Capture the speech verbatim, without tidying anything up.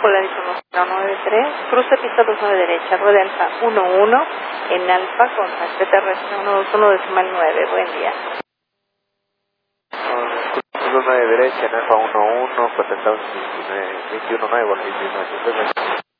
Polaris uno cero nueve tres, cruce pista dos nueve derecha, rueda alfa uno uno, en alfa con taxi terrestre uno dos uno decimal nueve, buen día. dos nueve derecha, en alfa uno uno, contestado veintiuno nueve, veintiuno nueve,